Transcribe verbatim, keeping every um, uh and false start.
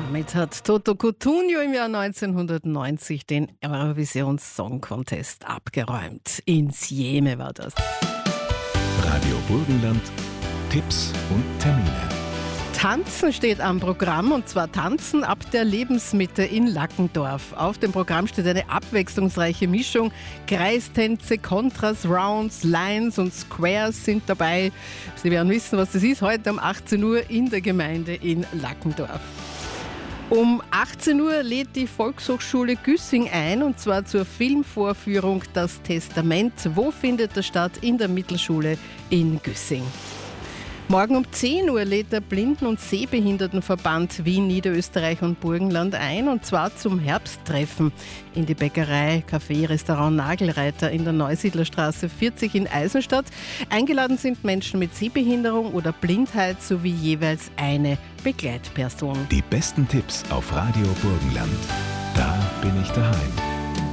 Damit hat Toto Cutugno im Jahr neunzehnhundertneunzig den Eurovision Song Contest abgeräumt. In Sieme war das. Radio Burgenland, Tipps und Termine. Tanzen steht am Programm, und zwar Tanzen ab der Lebensmitte in Lackendorf. Auf dem Programm steht eine abwechslungsreiche Mischung. Kreistänze, Kontras, Rounds, Lines und Squares sind dabei. Sie werden wissen, was das ist, heute um achtzehn Uhr in der Gemeinde in Lackendorf. Um achtzehn Uhr lädt die Volkshochschule Güssing ein, und zwar zur Filmvorführung Das Testament. Wo findet das statt? In der Mittelschule in Güssing. Morgen um zehn Uhr lädt der Blinden- und Sehbehindertenverband Wien, Niederösterreich und Burgenland ein, und zwar zum Herbsttreffen in die Bäckerei, Café, Restaurant Nagelreiter in der Neusiedlerstraße vierzig in Eisenstadt. Eingeladen sind Menschen mit Sehbehinderung oder Blindheit sowie jeweils eine Begleitperson. Die besten Tipps auf Radio Burgenland. Da bin ich daheim.